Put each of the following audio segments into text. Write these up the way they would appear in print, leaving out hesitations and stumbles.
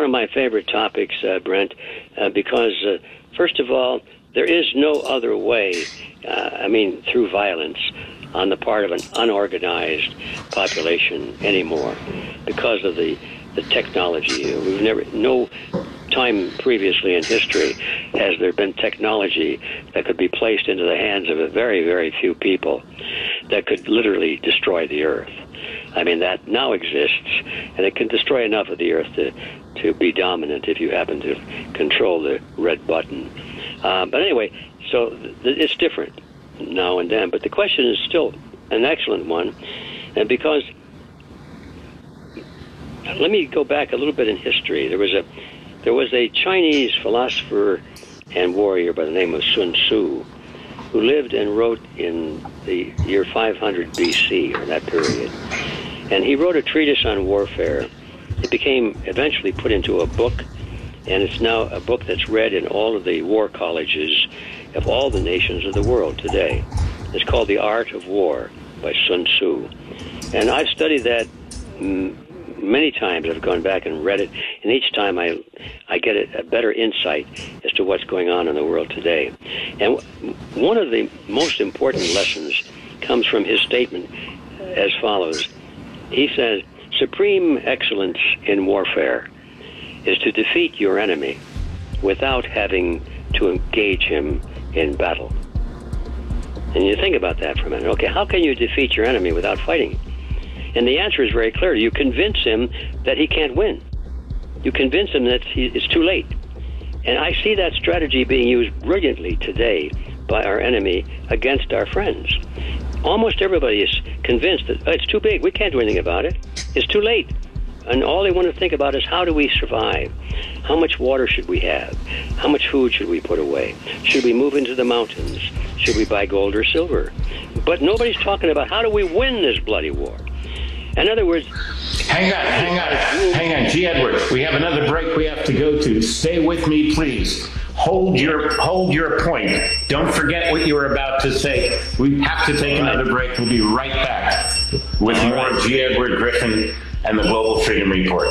of my favorite topics, Brent, because, first of all, there is no other way, through violence on the part of an unorganized population anymore because of the technology. No time previously in history has there been technology that could be placed into the hands of a very, very few people that could literally destroy the earth. That now exists, and it can destroy enough of the earth to be dominant if you happen to control the red button. But anyway, so it's different now and then. But the question is still an excellent one, and because let me go back a little bit in history. There was a Chinese philosopher and warrior by the name of Sun Tzu, who lived and wrote in the year 500 BC, or that period. And he wrote a treatise on warfare. It became eventually put into a book, and it's now a book that's read in all of the war colleges of all the nations of the world today. It's called The Art of War by Sun Tzu. And I've studied that many times. I've gone back and read it, and each time I get a better insight as to what's going on in the world today. And one of the most important lessons comes from his statement as follows. He says, "Supreme excellence in warfare is to defeat your enemy without having to engage him in battle." And you think about that for a minute. Okay, how can you defeat your enemy without fighting? And the answer is very clear. You convince him that he can't win. You convince him that it's too late. And I see that strategy being used brilliantly today by our enemy against our friends. Almost everybody is convinced that it's too big. We can't do anything about it. It's too late. And all they want to think about is, how do we survive? How much water should we have? How much food should we put away? Should we move into the mountains? Should we buy gold or silver? But nobody's talking about, how do we win this bloody war? In other words... Hang on. G. Edward, we have another break we have to go to. Stay with me, please. Hold your point. Don't forget what you were about to say. We have to take another break. We'll be right back with more of G. Edward Griffin and the Global Freedom Report.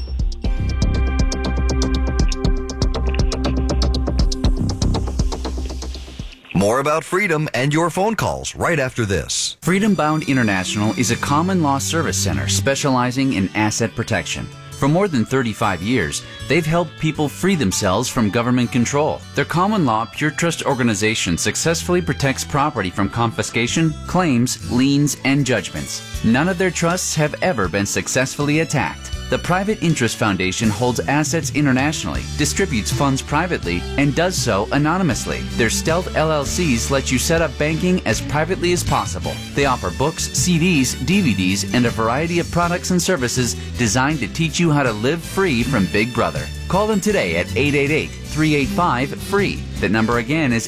More about freedom and your phone calls right after this. Freedom Bound International is a common law service center specializing in asset protection. For more than 35 years, they've helped people free themselves from government control. Their common law Pure Trust organization successfully protects property from confiscation, claims, liens, and judgments. None of their trusts have ever been successfully attacked. The Private Interest Foundation holds assets internationally, distributes funds privately, and does so anonymously. Their stealth LLCs let you set up banking as privately as possible. They offer books, CDs, DVDs, and a variety of products and services designed to teach you how to live free from Big Brother. Call them today at 888-385-FREE. That number again is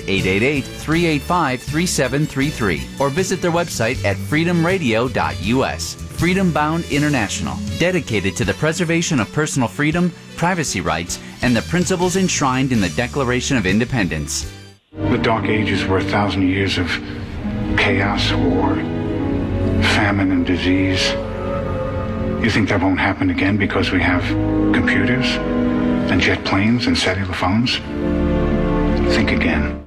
888-385-3733. Or visit their website at freedomradio.us. Freedom Bound International, dedicated to the preservation of personal freedom, privacy rights, and the principles enshrined in the Declaration of Independence. The Dark Ages were 1,000 years of chaos, war, famine, and disease. You think that won't happen again because we have computers and jet planes and cellular phones? Think again.